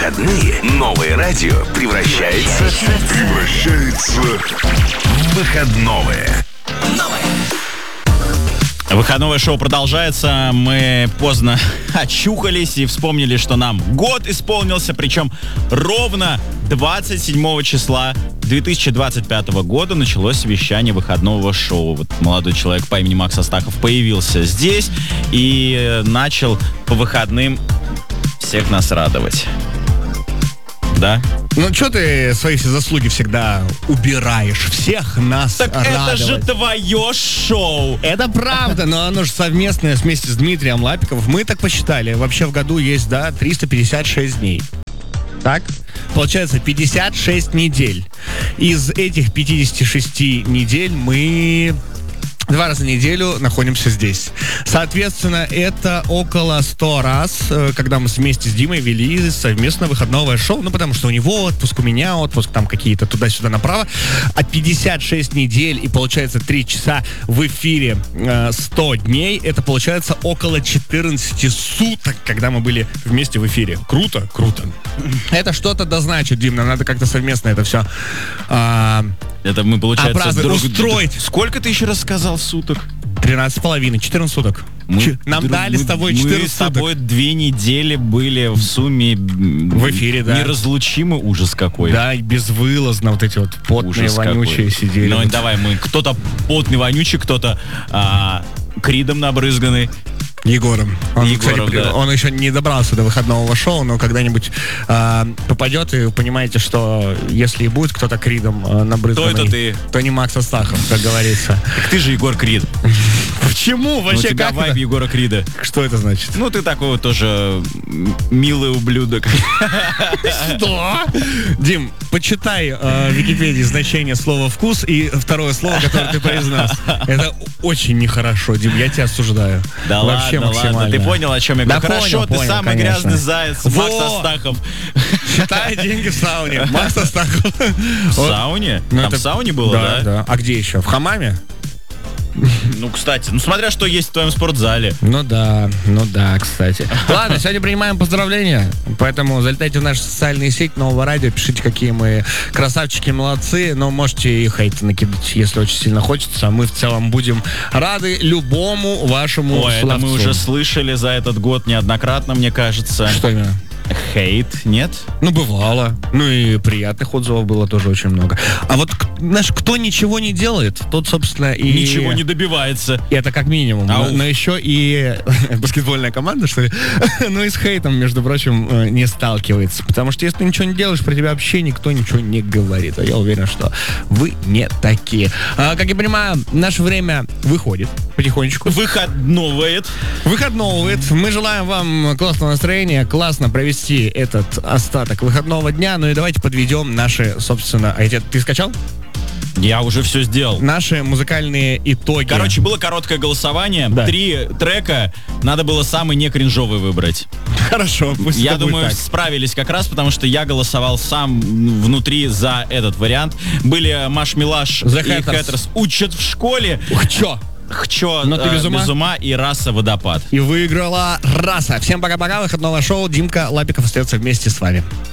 выходные новое радио превращается в выходное. Выходное шоу продолжается. Мы поздно очухались и вспомнили, что нам год исполнился, причем ровно 27 числа 2025 года началось вещание выходного шоу. Вот молодой человек по имени Макс Астахов появился здесь и начал по выходным всех нас радовать. Да? Ну, что ты свои все заслуги всегда убираешь? Всех нас так радовать. Это же твое шоу. Это правда, но оно же совместное вместе с Дмитрием Лапиковым. Мы так посчитали. Вообще в году есть, 356 дней. Так? Получается 56 недель. Из этих 56 недель мы 2 раза в неделю находимся здесь. Соответственно, это около 100 раз, когда мы вместе с Димой вели совместно выходное шоу. Ну, потому что у него отпуск, у меня отпуск, там какие-то туда-сюда направо. А 56 недель и, получается, 3 часа в эфире 100 дней. Это, получается, около 14 суток, когда мы были вместе в эфире. Круто? Круто. Это что-то да значит, Дим, нам надо как-то совместно это все... Это мы, получается, устроить. Сколько ты еще раз сказал суток? 13,5, 14 суток. Нам дали с тобой 14 Мы с тобой 2 недели были в сумме в эфире, да. Неразлучимый, ужас какой. Да, и безвылазно вот эти вот потные, ужас вонючие какой. сидели. Ну, давай, мы кто-то потный, вонючий, кто-то кридом набрызганный. Егором. Он, Егором, кстати, да. Он еще не добрался до выходного шоу, но когда-нибудь попадет, и вы понимаете, что если и будет кто-то кридом набрызганный, то это ты. То не Макс Астахов, как говорится. Так ты же Егор Крид. Почему? Вообще, у тебя как вайб это? Егора Крида. Что это значит? Ну, ты такой вот тоже милый ублюдок. Что? Дим, почитай в Википедии значение слова «вкус» и второе слово, которое ты произнес. Это очень нехорошо, Дим, я тебя осуждаю. Да вообще ладно, максимально. ладно, ты понял, о чем я говорю. Да Хорошо, понял, ты самый конечно. грязный заяц, Макс Астахов. Считай деньги в сауне. Макс Астахов. В сауне? Там в сауне было, да? Да. А где еще? В хамаме? Ну, кстати, смотря что есть в твоем спортзале. Ну да, кстати. Ладно, сегодня принимаем поздравления, поэтому залетайте в наши социальные сети Нового радио, пишите, какие мы красавчики, молодцы, но можете и хейт накидать, если очень сильно хочется. Мы в целом будем рады любому вашему словцу. Это мы уже слышали за этот год неоднократно, мне кажется. Что именно? Хейт, нет? Ну, бывало. Ну, и приятных отзывов было тоже очень много. А вот, знаешь, кто ничего не делает, тот, собственно, и... Ничего не добивается. Это как минимум. Но еще и баскетбольная команда, что ли, ну и с хейтом, между прочим, не сталкивается. Потому что если ты ничего не делаешь, про тебя вообще никто ничего не говорит. А я уверен, что вы не такие. Как я понимаю, наше время выходит потихонечку. Выходновает. Мы желаем вам классного настроения, классно провести этот остаток выходного дня. Ну и давайте подведем наши, собственно... Ты скачал? Я уже все сделал. Наши музыкальные итоги. Короче, было короткое голосование. Да. 3 трека. Надо было самый некринжовый выбрать. Хорошо, пусть я это будет думаю, так. Справились как раз, потому что я голосовал сам внутри за этот вариант. Были Маш Милаш и Хэттерс учат в школе. Хчо, но ты без ума и Раса Водопад. И выиграла Раса. Всем пока-пока, выходного шоу. Димка Лапиков остается вместе с вами.